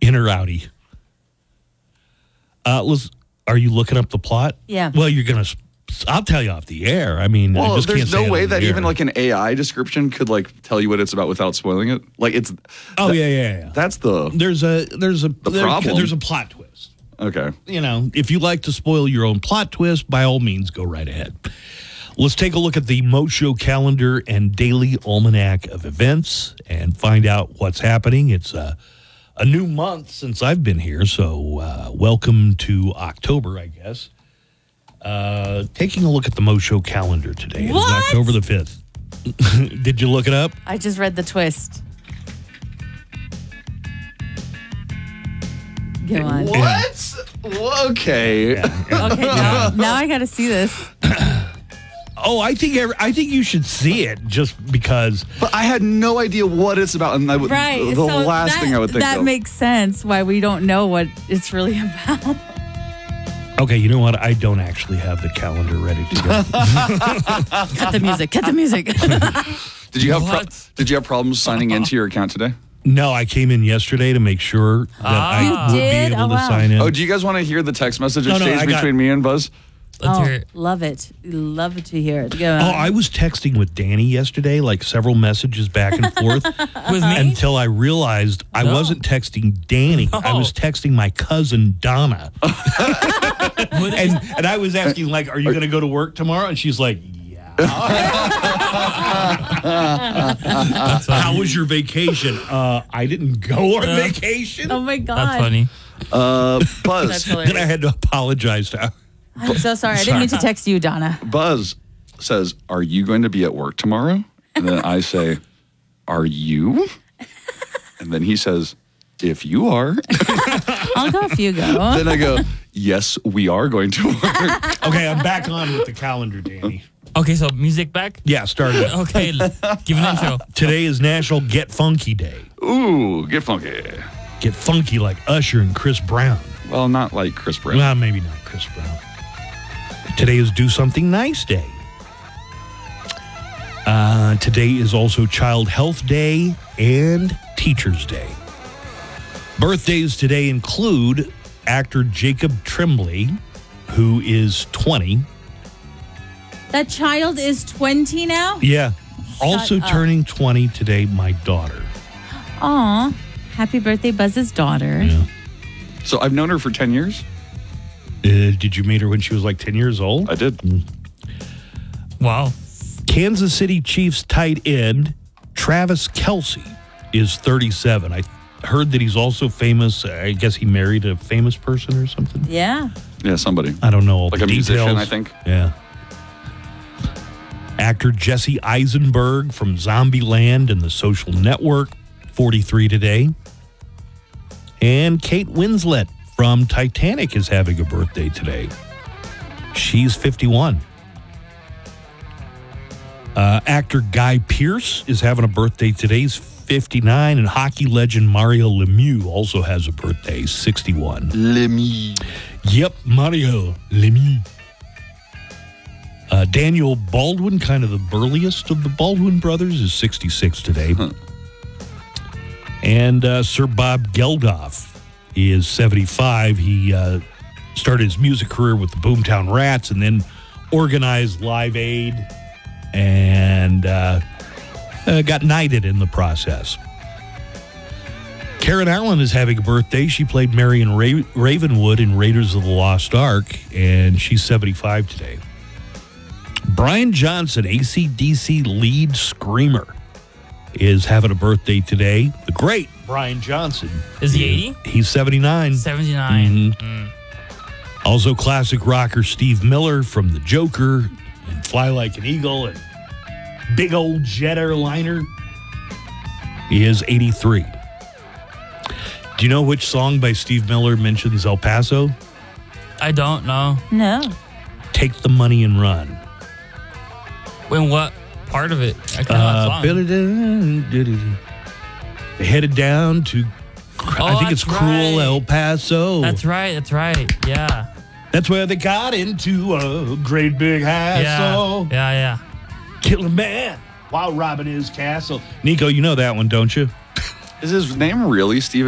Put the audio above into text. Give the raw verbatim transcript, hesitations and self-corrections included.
In or outie? Uh, let's, are you looking up the plot? Yeah. Well, you're going to... I'll tell you off the air. I mean, I Well, just there's can't say no it way on the that air. even like an A I description could like tell you what it's about without spoiling it. Like it's. Oh, that- yeah, yeah, yeah. That's the There's a there's a The there- problem. there's a plot twist. okay. You know, if you like to spoil your own plot twist, by all means, go right ahead. Let's take a look at the Mo Show calendar and daily almanac of events and find out what's happening. It's a, a new month since I've been here, so uh, welcome to October, I guess. Uh, taking a look at the Mo Show calendar today. It is What? October the fifth. Did you look it up? I just read the twist. Go on. What? Okay. Okay, now, now I got to see this. Oh, I think every, I think you should see it just because. But I had no idea what it's about, and I would, Right. the so last that, thing I would think That of. makes sense why we don't know what it's really about. Okay, you know what? I don't actually have the calendar ready to go. Cut the music. Cut the music. did you have pro- What? Did you have problems signing into your account today? No, I came in yesterday to make sure that I You would did? be able Oh, to wow. sign in. Oh, do you guys want to hear the text message No, no, exchange I got- between me and Buzz? Let's oh, hear it. love it. Love to hear it. Go on. Oh, I was texting with Danny yesterday, like several messages back and forth, With me? until I realized I No. wasn't texting Danny. I was texting my cousin Donna, What is- and and I was asking like, "Are you going to go to work tomorrow?" And she's like, "Yeah." How was your vacation? Uh, I didn't go on vacation. oh, my God. That's funny. Uh, That's Buzz. hilarious. Then I had to apologize to her. I'm so sorry. I didn't mean to text you, Donna. Buzz says, "Are you going to be at work tomorrow?" And then I say, "Are you?" And then he says, "If you are." I'll go if you go. Then I go, "Yes, we are going to work." Okay, I'm back on with the calendar, Danny. Okay, so music back? Yeah, started. Okay, l- give an intro. Today is National Get Funky Day. Ooh, get funky. Get funky like Usher and Chris Brown. Well, not like Chris Brown. Well, maybe not Chris Brown. Today is Do Something Nice Day. Uh, today is also Child Health Day and Teacher's Day. Birthdays today include actor Jacob Tremblay, who is twenty. That child is twenty now? Yeah. Also up. turning twenty today, my daughter. Aw. Happy birthday, Buzz's daughter. Yeah. So I've known her for ten years. Uh, did you meet her when she was like ten years old? I did. Wow. Kansas City Chiefs tight end Travis Kelce is thirty-seven. I heard that he's also famous. I guess he married a famous person or something. Yeah. Yeah, somebody. I don't know all Like the a musician, details. I think. Yeah. Actor Jesse Eisenberg from Zombieland and The Social Network, forty-three today. And Kate Winslet from Titanic is having a birthday today. She's fifty-one. Uh, actor Guy Pearce is having a birthday today. He's fifty-nine. And hockey legend Mario Lemieux also has a birthday, sixty-one. Lemmy. Yep, Mario Lemieux. Uh, Daniel Baldwin, kind of the burliest of the Baldwin brothers, is sixty-six today. Huh. And uh, Sir Bob Geldof is seventy-five. He uh, started his music career with the Boomtown Rats and then organized Live Aid and uh, uh, got knighted in the process. Karen Allen is having a birthday. She played Marion Ra- Ravenwood in Raiders of the Lost Ark, and she's seventy-five today. Brian Johnson, A C D C lead screamer, is having a birthday today. The great Brian Johnson. Is he eighty? He's seventy-nine. seventy-nine. Mhm. Mm. Also classic rocker Steve Miller from The Joker and Fly Like an Eagle and Big Old Jet Airliner. He is eighty-three. Do you know which song by Steve Miller mentions El Paso? I don't know. No. Take the Money and Run. When what part of it? I kind Uh, of they headed down to, I think it's that's Cruel right. El Paso. That's right. That's right. Yeah. That's where they got into a great big Yeah. hassle. Yeah. Yeah. Kill a man while robbing his castle. Nico, you know that one, don't you? Is his name really Steve